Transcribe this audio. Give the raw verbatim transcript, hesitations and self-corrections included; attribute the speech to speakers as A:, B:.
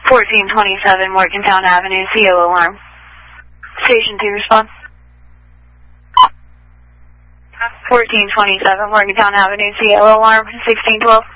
A: fourteen twenty-seven Morgantown Avenue, C O alarm. Station two, respond. fourteen twenty-seven Morgantown Avenue, C O alarm, sixteen twelve.